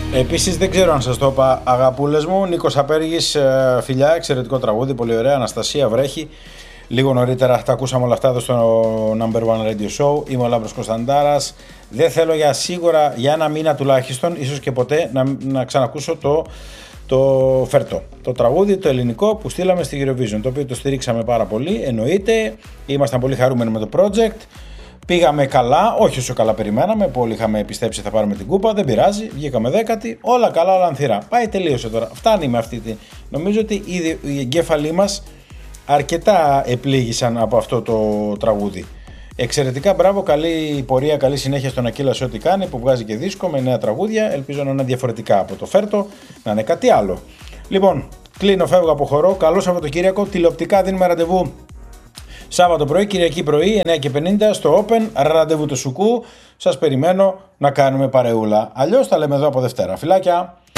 Επίσης δεν ξέρω αν σας το είπα, αγαπούλες μου, Νίκος Απέργης, φιλιά, εξαιρετικό τραγούδι, πολύ ωραία. Αναστασία, βρέχει. Λίγο νωρίτερα τα ακούσαμε όλα αυτά εδώ στο Number One Radio Show. Είμαι ο Λάμπρος Κωνσταντάρας. Δεν θέλω σίγουρα για ένα μήνα τουλάχιστον, ίσως και ποτέ, να ξανακούσω το Φέρτο. Το τραγούδι, το ελληνικό που στείλαμε στη Eurovision, το οποίο το στηρίξαμε πάρα πολύ, εννοείται. Ήμασταν πολύ χαρούμενοι με το project. Πήγαμε καλά, όχι όσο καλά περιμέναμε, που όλοι είχαμε πιστέψει θα πάρουμε την κούπα, δεν πειράζει, βγήκαμε 10η, όλα καλά, όλα ανθυρά. Πάει, τελείωσε τώρα. Φτάνει με αυτή τη. Νομίζω ότι ήδη οι εγκέφαλοι μας αρκετά επλήγησαν από αυτό το τραγούδι. Εξαιρετικά, μπράβο, καλή πορεία, καλή συνέχεια στον Ακύλα σε ό,τι κάνει, που βγάζει και δίσκο με νέα τραγούδια. Ελπίζω να είναι διαφορετικά από το Φέρτο, να είναι κάτι άλλο. Λοιπόν, κλείνω, φεύγω, αποχωρώ. Καλό Σαββατοκύριακο. Τηλεοπτικά δίνουμε ραντεβού Σάββατο πρωί, Κυριακή πρωί, 9:50 στο Open, ραντεβού του Σουκού. Σας περιμένω να κάνουμε παρεούλα. Αλλιώς τα λέμε εδώ από Δευτέρα. Φιλάκια!